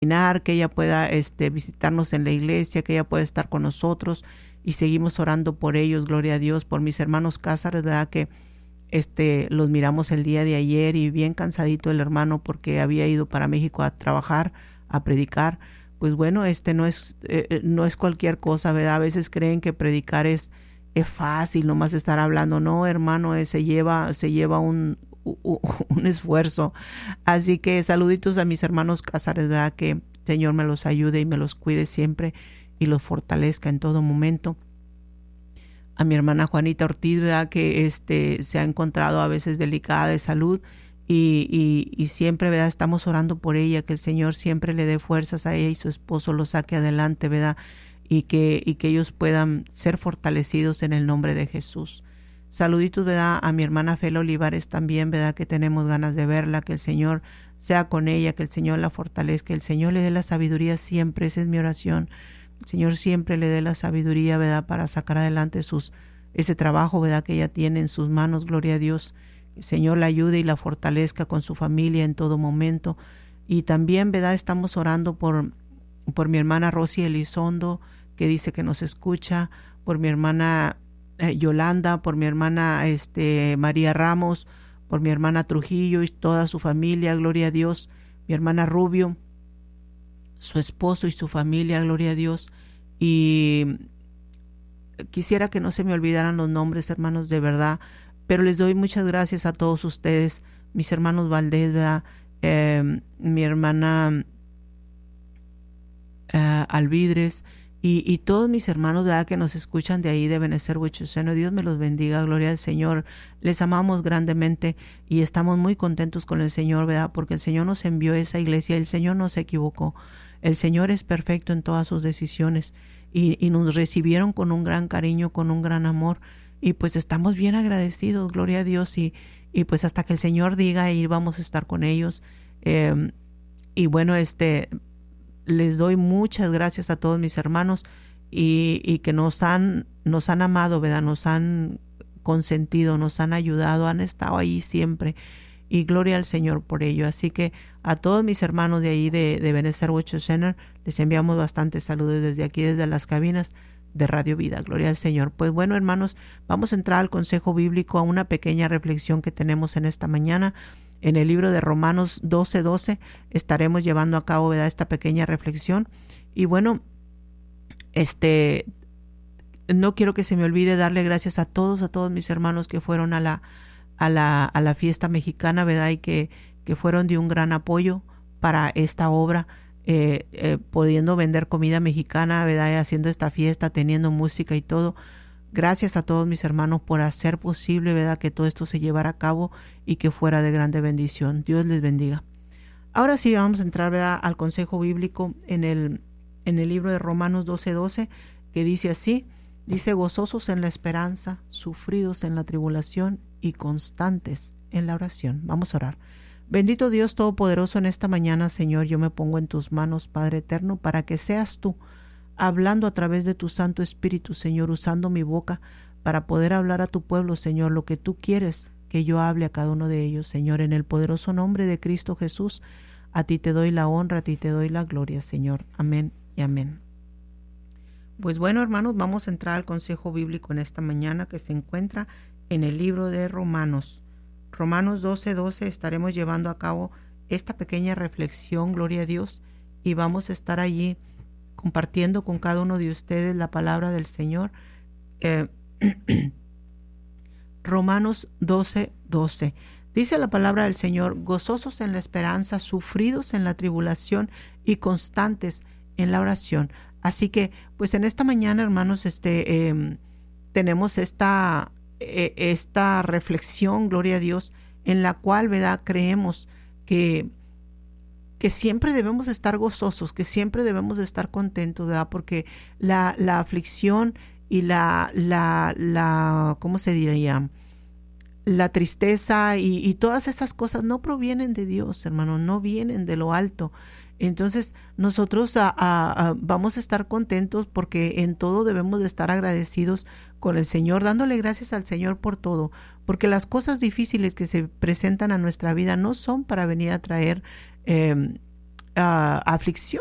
que ella pueda visitarnos en la iglesia, que ella pueda estar con nosotros, y seguimos orando por ellos, gloria a Dios, por mis hermanos Cázares, ¿verdad? Que los miramos el día de ayer y bien cansadito el hermano porque había ido para México a trabajar, a predicar. Pues bueno, no es cualquier cosa, ¿verdad? A veces creen que predicar es fácil, nomás estar hablando. No, hermano, se lleva un esfuerzo. Así que saluditos a mis hermanos Cázares, ¿verdad? Que el Señor me los ayude y me los cuide siempre y los fortalezca en todo momento. A mi hermana Juanita Ortiz, ¿verdad? Que se ha encontrado a veces delicada de salud y siempre, ¿verdad? Estamos orando por ella, que el Señor siempre le dé fuerzas a ella y su esposo lo saque adelante, ¿verdad? Y que ellos puedan ser fortalecidos en el nombre de Jesús. Saluditos, ¿verdad? A mi hermana Fela Olivares también, ¿verdad? Que tenemos ganas de verla, que el Señor sea con ella, que el Señor la fortalezca, que el Señor le dé la sabiduría siempre, esa es mi oración. El Señor siempre le dé la sabiduría, ¿verdad? Para sacar adelante ese trabajo, ¿verdad? Que ella tiene en sus manos, gloria a Dios. El Señor la ayude y la fortalezca con su familia en todo momento. Y también, ¿verdad? Estamos orando por mi hermana Rosy Elizondo, que dice que nos escucha, por mi hermana Yolanda, por mi hermana María Ramos, por mi hermana Trujillo y toda su familia, gloria a Dios, mi hermana Rubio, su esposo y su familia, gloria a Dios. Y quisiera que no se me olvidaran los nombres, hermanos, de verdad, pero les doy muchas gracias a todos ustedes, mis hermanos Valdés, ¿verdad? Mi hermana Alvidres y todos mis hermanos, ¿verdad? Que nos escuchan de ahí de Benecer Huichuseno. Dios me los bendiga, gloria al Señor. Les amamos grandemente y estamos muy contentos con el Señor, ¿verdad? Porque el Señor nos envió a esa iglesia, el Señor no se equivocó. El Señor es perfecto en todas sus decisiones y nos recibieron con un gran cariño, con un gran amor, y pues estamos bien agradecidos, gloria a Dios, y pues hasta que el Señor diga, ahí vamos a estar con ellos. Y bueno, les doy muchas gracias a todos mis hermanos y que nos han amado, ¿verdad? Nos han consentido, nos han ayudado, han estado ahí siempre, y gloria al Señor por ello. Así que a todos mis hermanos de ahí de Benecer Worship Center les enviamos bastantes saludos desde aquí, desde las cabinas de Radio Vida. Gloria al Señor. Pues bueno, hermanos, vamos a entrar al consejo bíblico, a una pequeña reflexión que tenemos en esta mañana. En el libro de Romanos 12:12 estaremos llevando a cabo, ¿verdad?, esta pequeña reflexión. Y bueno, no quiero que se me olvide darle gracias a todos mis hermanos que fueron a la fiesta mexicana, ¿verdad?, y que fueron de un gran apoyo para esta obra, pudiendo vender comida mexicana, ¿verdad?, haciendo esta fiesta, teniendo música y todo. Gracias a todos mis hermanos por hacer posible, ¿verdad?, que todo esto se llevara a cabo y que fuera de grande bendición. Dios les bendiga. Ahora sí vamos a entrar, ¿verdad?, al consejo bíblico en el libro de Romanos 12:12, que dice así, dice: gozosos en la esperanza, sufridos en la tribulación y constantes en la oración. Vamos a orar. Bendito Dios Todopoderoso, en esta mañana, Señor, yo me pongo en tus manos, Padre eterno, para que seas tú hablando a través de tu Santo Espíritu, Señor, usando mi boca para poder hablar a tu pueblo, Señor, lo que tú quieres que yo hable a cada uno de ellos, Señor, en el poderoso nombre de Cristo Jesús. A ti te doy la honra, a ti te doy la gloria, Señor. Amén y amén. Pues bueno, hermanos, vamos a entrar al consejo bíblico en esta mañana, que se encuentra en el libro de Romanos. Romanos 12:12 estaremos llevando a cabo esta pequeña reflexión, gloria a Dios, y vamos a estar allí compartiendo con cada uno de ustedes la palabra del Señor. Romanos 12:12 dice la palabra del Señor: gozosos en la esperanza, sufridos en la tribulación y constantes en la oración. Así que pues en esta mañana, hermanos, tenemos esta reflexión, gloria a Dios, en la cual, ¿verdad?, creemos que siempre debemos estar gozosos, que siempre debemos estar contentos, ¿verdad? Porque la aflicción y ¿cómo se diría?, la tristeza y todas esas cosas no provienen de Dios, hermano, no vienen de lo alto. Entonces nosotros vamos a estar contentos, porque en todo debemos de estar agradecidos con el Señor, dándole gracias al Señor por todo, porque las cosas difíciles que se presentan a nuestra vida no son para venir a traer aflicción